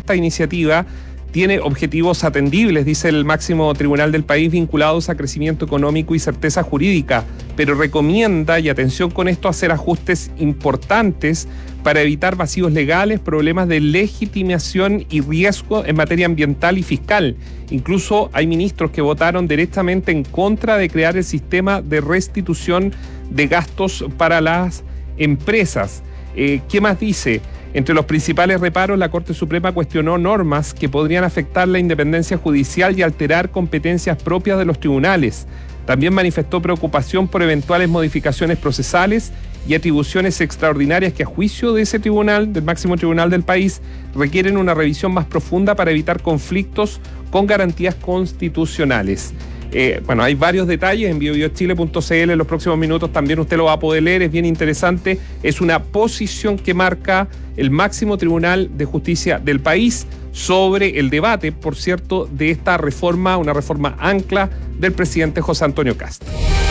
esta iniciativa tiene objetivos atendibles, dice el máximo tribunal del país, vinculados a crecimiento económico y certeza jurídica, pero recomienda, y atención con esto, hacer ajustes importantes para evitar vacíos legales, problemas de legitimación y riesgo en materia ambiental y fiscal. Incluso hay ministros que votaron directamente en contra de crear el sistema de restitución de gastos para las empresas. ¿Qué más dice? Entre los principales reparos, la Corte Suprema cuestionó normas que podrían afectar la independencia judicial y alterar competencias propias de los tribunales. También manifestó preocupación por eventuales modificaciones procesales y atribuciones extraordinarias que, a juicio de ese tribunal, del máximo tribunal del país, requieren una revisión más profunda para evitar conflictos con garantías constitucionales. Hay varios detalles en biobiochile.cl. En los próximos minutos también usted lo va a poder leer, es bien interesante. Es una posición que marca el máximo tribunal de justicia del país sobre el debate, por cierto, de esta reforma, una reforma ancla del presidente José Antonio Kast.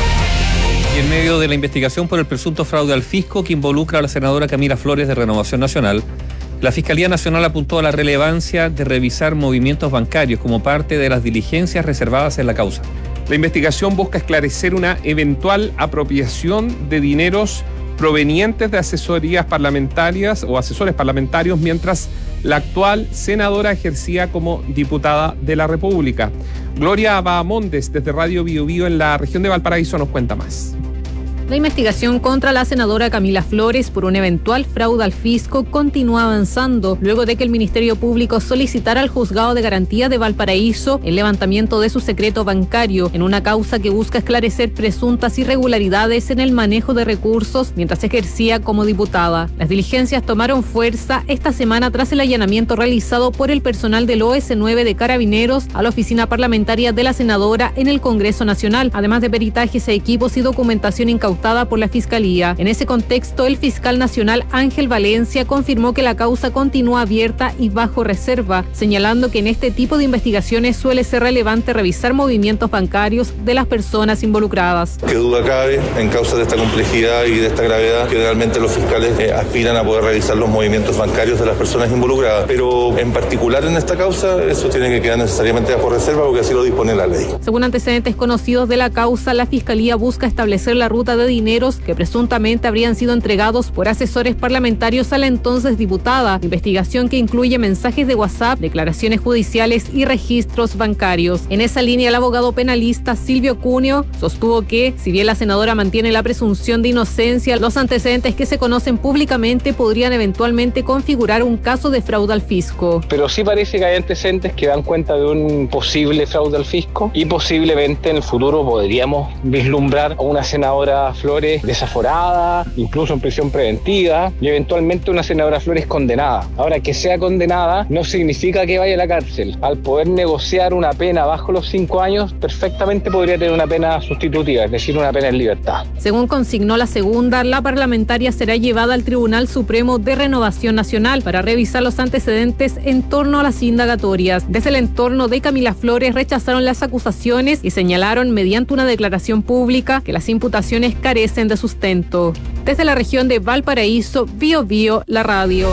Y en medio de la investigación por el presunto fraude al fisco que involucra a la senadora Camila Flores de Renovación Nacional, la Fiscalía Nacional apuntó a la relevancia de revisar movimientos bancarios como parte de las diligencias reservadas en la causa. La investigación busca esclarecer una eventual apropiación de dineros provenientes de asesorías parlamentarias o asesores parlamentarios mientras la actual senadora ejercía como diputada de la República. Gloria Bahamondes, desde Radio Bio Bio en la región de Valparaíso, nos cuenta más. La investigación contra la senadora Camila Flores por un eventual fraude al fisco continúa avanzando luego de que el Ministerio Público solicitara al Juzgado de Garantía de Valparaíso el levantamiento de su secreto bancario en una causa que busca esclarecer presuntas irregularidades en el manejo de recursos mientras ejercía como diputada. Las diligencias tomaron fuerza esta semana tras el allanamiento realizado por el personal del OS9 de Carabineros a la oficina parlamentaria de la senadora en el Congreso Nacional, además de peritajes a equipos y documentación incautada por la Fiscalía. En ese contexto, el fiscal nacional Ángel Valencia confirmó que la causa continúa abierta y bajo reserva, señalando que en este tipo de investigaciones suele ser relevante revisar movimientos bancarios de las personas involucradas. Qué duda cabe, en causa de esta complejidad y de esta gravedad, que realmente los fiscales aspiran a poder revisar los movimientos bancarios de las personas involucradas, pero en particular en esta causa eso tiene que quedar necesariamente bajo reserva porque así lo dispone la ley. Según antecedentes conocidos de la causa, la Fiscalía busca establecer la ruta de dineros que presuntamente habrían sido entregados por asesores parlamentarios a la entonces diputada, investigación que incluye mensajes de WhatsApp, declaraciones judiciales y registros bancarios. En esa línea, el abogado penalista Silvio Cuneo sostuvo que, si bien la senadora mantiene la presunción de inocencia, los antecedentes que se conocen públicamente podrían eventualmente configurar un caso de fraude al fisco. Pero sí parece que hay antecedentes que dan cuenta de un posible fraude al fisco y posiblemente en el futuro podríamos vislumbrar a una senadora Flores desaforada, incluso en prisión preventiva, y eventualmente una senadora Flores condenada. Ahora, que sea condenada no significa que vaya a la cárcel. Al poder negociar una pena bajo los 5 años, perfectamente podría tener una pena sustitutiva, es decir, una pena en libertad. Según consignó la segunda, la parlamentaria será llevada al Tribunal Supremo de Renovación Nacional para revisar los antecedentes en torno a las indagatorias. Desde el entorno de Camila Flores rechazaron las acusaciones y señalaron mediante una declaración pública que las imputaciones carecen de sustento. Desde la región de Valparaíso, Bio Bio, la radio.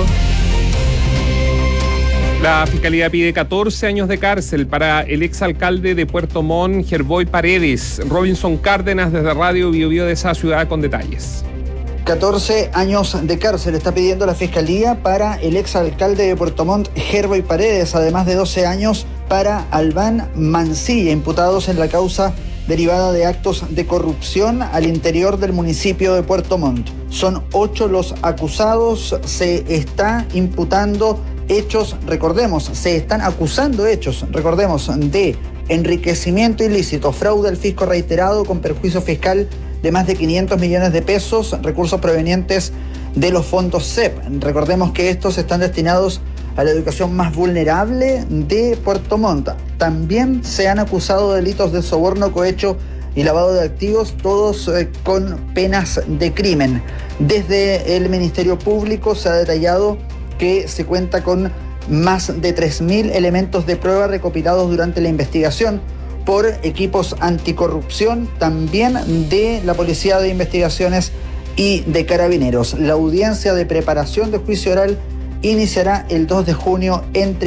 La Fiscalía pide 14 años de cárcel para el exalcalde de Puerto Montt, Gerboy Paredes. Robinson Cárdenas, desde Radio Bio Bio de esa ciudad, con detalles. 14 años de cárcel está pidiendo la Fiscalía para el exalcalde de Puerto Montt, Gerboy Paredes, además de 12 años para Albán Mancilla, imputados en la causa derivada de actos de corrupción al interior del municipio de Puerto Montt. Son 8 los acusados, se está imputando hechos, se están acusando hechos, de enriquecimiento ilícito, fraude al fisco reiterado con perjuicio fiscal de más de 500 millones de pesos, recursos provenientes de los fondos CEP. Recordemos que estos están destinados a la educación más vulnerable de Puerto Montt. También se han acusado delitos de soborno, cohecho y lavado de activos, todos con penas de crimen. Desde el Ministerio Público se ha detallado que se cuenta con más de 3.000 elementos de prueba recopilados durante la investigación por equipos anticorrupción, también de la Policía de Investigaciones y de Carabineros. La audiencia de preparación de juicio oral iniciará el 2 de junio entre